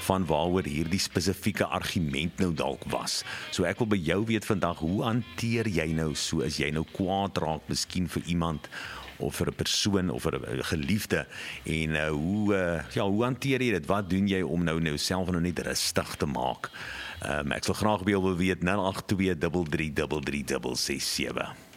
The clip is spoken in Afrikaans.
van waaroor hierdie spesifieke argument nou dalk was. So ek wil by jou weet vandag, hoe hanteer jy nou so, as jy nou kwaad raak, miskien vir iemand, of vir 'n persoon, of vir 'n geliefde, en hoe hanteer jy dit? Wat doen jy om nou self nou net rustig te maak? Ek sal graag by jou wil weet, 082 33 33 667.